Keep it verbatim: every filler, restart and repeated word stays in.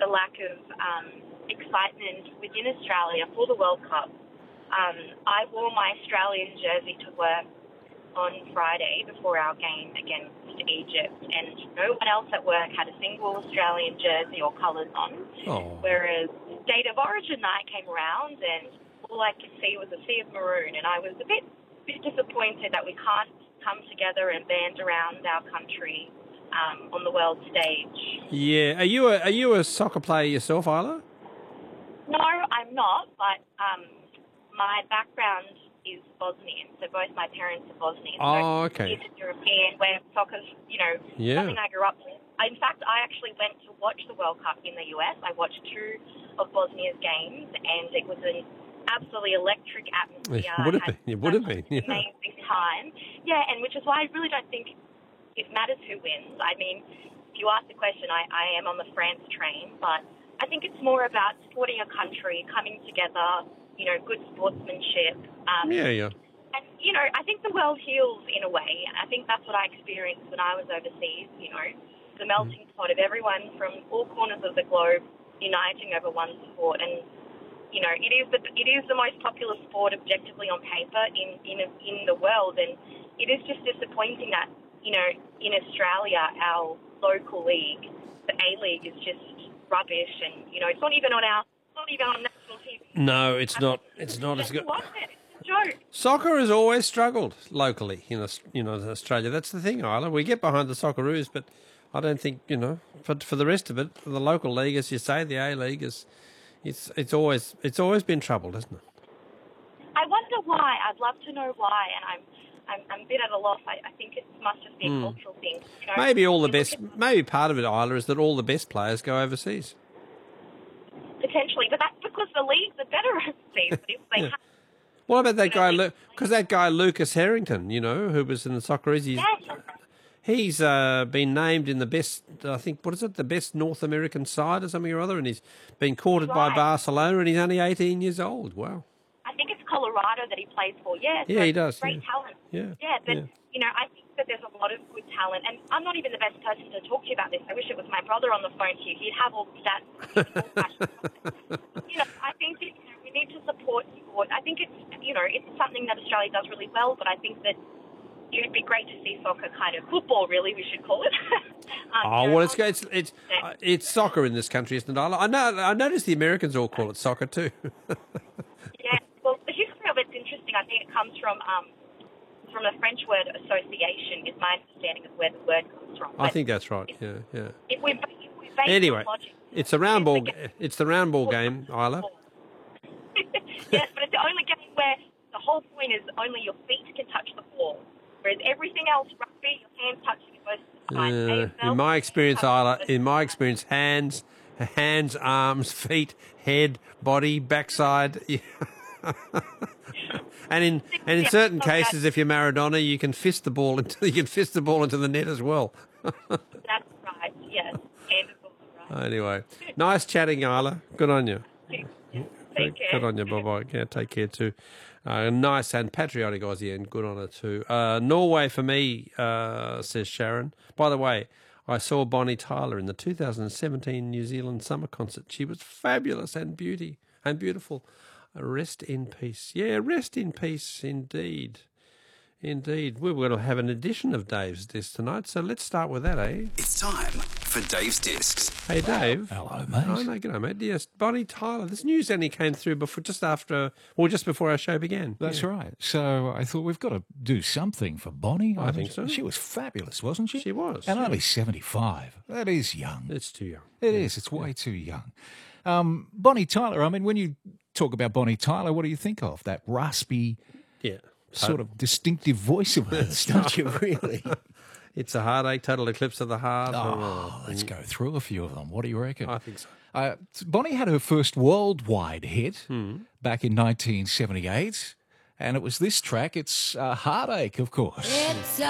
lack of um, excitement within Australia for the World Cup. Um, I wore my Australian jersey to work on Friday before our game against Egypt, and no one else at work had a single Australian jersey or colours on. Oh. Whereas State of Origin night came around, and all I could see was a sea of maroon, and I was a bit, bit disappointed that we can't come together and band around our country um, on the world stage. Yeah. Are you a, are you a soccer player yourself, Isla? No, I'm not, but um, my background is Bosnian, so both my parents are Bosnian. Oh, so okay. Eastern European, where soccer's, you know, Yeah. something I grew up with. In fact, I actually went to watch the World Cup in the U S. I watched two of Bosnia's games, and it was an absolutely electric atmosphere. It would have I had been. It would have such been. an Yeah. amazing time. Yeah, and which is why I really don't think it matters who wins. I mean, if you ask the question, I, I am on the France train, but I think it's more about supporting a country, coming together, you know, good sportsmanship. Um, Yeah, yeah. And, you know, I think the world heals in a way. I think that's what I experienced when I was overseas, you know, the melting pot of everyone from all corners of the globe uniting over one sport. And, you know, it is the, it is the most popular sport objectively on paper in, in, in the world. And it is just disappointing that, you know, in Australia, our local league, the A-League, is just rubbish. And, you know, it's not even on our, it's not even on national T V. No, it's not. It's not as good. Watch it. It's a joke. Soccer has always struggled locally in Aus- you know, in Australia. That's the thing, Isla. We get behind the Socceroos, but I don't think, you know, for for the rest of it, the local league, as you say, the A League is, it's it's always it's always been troubled, hasn't it? I wonder why. I'd love to know why, and I'm I'm, I'm a bit at a loss. I, I think it must just be a cultural thing. You know, Maybe all the you look best. at- Maybe part of it, Isla, is that all the best players go overseas. potentially, but that's because the leagues are better overseas. But if they Yeah. have, What about that You know, guy? they- Because that guy Lucas Harrington, you know, who was in the Socceroos, he's, yes, he's uh, been named in the best. I think what is it? The best North American side or something or other, and he's been courted by Right. Barcelona, and he's only eighteen years old. Wow. I think it's Colorado that he plays for. Yeah, Yeah, so he does, Great yeah. talent. Yeah, yeah, but yeah. you know, I think that there's a lot of good talent, and I'm not even the best person to talk to you about this. I wish it was my brother on the phone here. He'd have all the stats. You know, I think that, you know, we need to support sport. I think it's, you know, it's something that Australia does really well, but I think that it would be great to see soccer, kind of football, really, we should call it. um, Oh you know, well, it's it's it's uh, it's soccer in this country, isn't it? I know. I noticed the Americans all call it soccer too. Yeah, well, the history of it's interesting. I think it comes from um, from the French word association, is my understanding of where the word comes from. I But think that's right. Yeah, yeah. if we, if we base Anyway, on logic, it's a round ball. it's the- It's the round ball game, Isla. Yes, but it's the only game where the whole point is only your feet can touch the ball, whereas everything else, rugby, your hands touching it most of the time. Uh, A F L, in my experience, touch Isla, it. in my experience, hands, hands, arms, feet, head, body, backside. Yeah. and in and in certain cases, if you're Maradona, you can fist the ball into you can fist the ball into the net as well. That's right. Yes, hand is also right. Anyway, nice chatting, Isla. Good on you. Take care. Good on you. Bye bye. Yeah, take care too. Uh, nice and patriotic Aussie, and good on her too. Uh, Norway for me, uh, says Sharon. By the way, I saw Bonnie Tyler in the two thousand seventeen New Zealand summer concert. She was fabulous and beauty and beautiful. Rest in peace. Yeah, rest in peace indeed. Indeed. We were going to have an edition of Dave's Discs tonight, so let's start with that, eh? It's time for Dave's Discs. Hey, Dave. Hello, mate. Oh, no, good on, mate. Yes, Bonnie Tyler. This news only came through before, just after, or just before our show began. That's Yeah. right. So I thought we've got to do something for Bonnie. I think so. She was fabulous, wasn't she? She was, And yeah. only seventy-five. That is young. It's too young. It is. It's way too young. Um, Bonnie Tyler, I mean, when you talk about Bonnie Tyler, what do you think of? That raspy, Yeah. sort of distinctive voice of hers, don't you, really? It's a heartache, total eclipse of the heart. Oh, let's go through a few of them. What do you reckon? I think so. Uh, Bonnie had her first worldwide hit back in nineteen seventy-eight, and it was this track. It's uh, Heartache, of course. It's